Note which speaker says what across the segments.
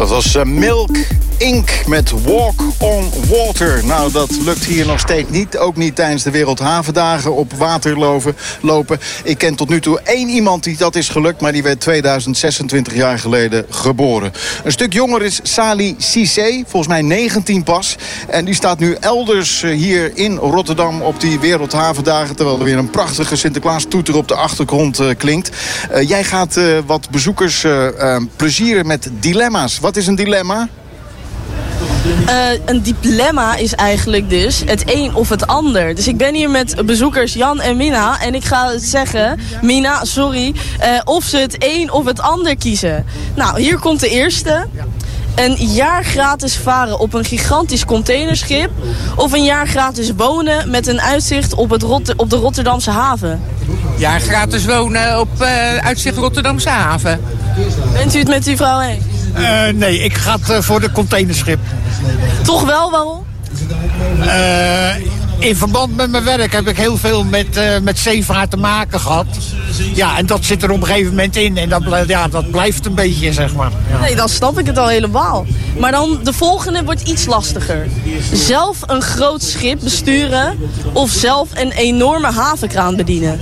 Speaker 1: Dat was Milk Inc. met Walk on Water. Nou, dat lukt hier nog steeds niet. Ook niet tijdens de Wereldhavendagen op water lopen. Ik ken tot nu toe 1 iemand die dat is gelukt, maar die werd 2026 jaar geleden geboren. Een stuk jonger is Sali Cissé, volgens mij 19 pas. En die staat nu elders hier in Rotterdam op die Wereldhavendagen, terwijl er weer een prachtige Sinterklaas-toeter op de achtergrond klinkt. Jij gaat wat bezoekers plezieren met dilemma's. Wat is een dilemma?
Speaker 2: Een dilemma is eigenlijk dus het een of het ander. Dus ik ben hier met bezoekers Jan en Mina. En ik ga zeggen, Mina, sorry, of ze het een of het ander kiezen. Nou, hier komt de eerste. Een jaar gratis varen op een gigantisch containerschip. Of een jaar gratis wonen met een uitzicht op de Rotterdamse haven.
Speaker 3: Ja, gratis wonen op uitzicht Rotterdamse haven.
Speaker 2: Bent u het met uw vrouw eens?
Speaker 4: Nee, ik ga voor de containerschip.
Speaker 2: Toch wel, waarom?
Speaker 4: In verband met mijn werk heb ik heel veel met zeevaart te maken gehad. Ja, en dat zit er op een gegeven moment in. En dat blijft een beetje, zeg maar. Ja.
Speaker 2: Nee, dan snap ik het al helemaal. Maar dan, de volgende wordt iets lastiger. Zelf een groot schip besturen of zelf een enorme havenkraan bedienen.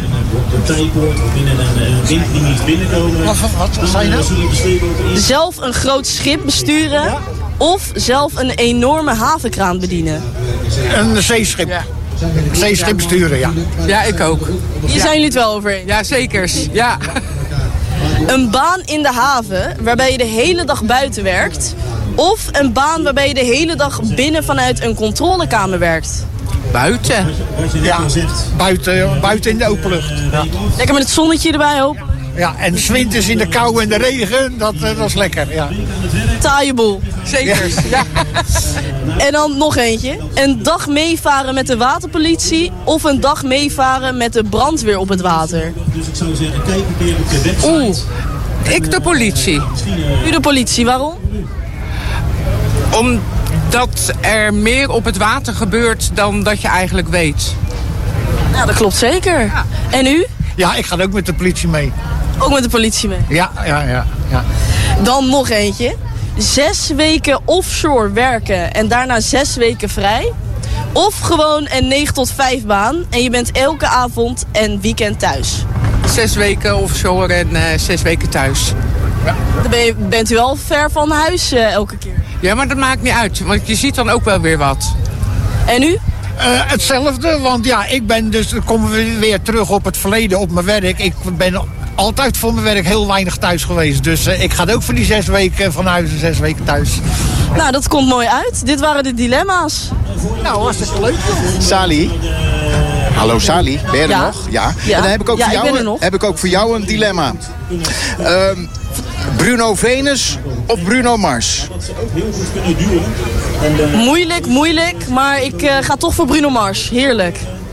Speaker 4: Wat zei je nou?
Speaker 2: Zelf een groot schip besturen of zelf een enorme havenkraan bedienen.
Speaker 4: Een zeeschip. Ja. Zeeschip besturen, ja.
Speaker 3: Ja, ik ook.
Speaker 2: Hier zijn jullie het wel over eens.
Speaker 3: Ja, zeker. Ja.
Speaker 2: Een baan in de haven waarbij je de hele dag buiten werkt. Of een baan waarbij je de hele dag binnen vanuit een controlekamer werkt.
Speaker 3: Buiten.
Speaker 4: Ja, buiten in de open lucht. Ja.
Speaker 2: Lekker met het zonnetje erbij, hoop.
Speaker 4: Ja, en 's winters in de kou en de regen, dat is lekker, ja.
Speaker 2: Taaie boel.
Speaker 3: Zeker, ja.
Speaker 2: En dan nog eentje. Een dag meevaren met de waterpolitie of een dag meevaren met de brandweer op het water.
Speaker 3: Oeh, ik de politie.
Speaker 2: U de politie, waarom?
Speaker 3: Omdat er meer op het water gebeurt dan dat je eigenlijk weet.
Speaker 2: Ja, dat klopt zeker. Ja. En u?
Speaker 4: Ja, ik ga ook met de politie mee.
Speaker 2: Ook met de politie mee?
Speaker 4: Ja.
Speaker 2: Dan nog eentje. 6 weken offshore werken en daarna 6 weken vrij. Of gewoon een 9 tot 5 baan en je bent elke avond en weekend thuis.
Speaker 3: 6 weken offshore en 6 weken thuis.
Speaker 4: Ja.
Speaker 2: Dan bent u al ver van huis elke keer.
Speaker 3: Ja, maar dat maakt niet uit, want je ziet dan ook wel weer wat.
Speaker 2: En u?
Speaker 4: Hetzelfde, want ja, ik ben dus, dan komen we weer terug op het verleden, op mijn werk. Ik ben altijd voor mijn werk heel weinig thuis geweest. Dus ik ga ook voor die 6 weken van huis en 6 weken thuis.
Speaker 2: Nou, dat komt mooi uit. Dit waren de dilemma's.
Speaker 4: Nou, hartstikke leuk.
Speaker 1: Sali. Hallo Sali, ben je er nog? Ja. En dan heb ik ook voor jou een dilemma. Bruno Venus of Bruno Mars?
Speaker 2: Moeilijk, maar ik ga toch voor Bruno Mars. Heerlijk.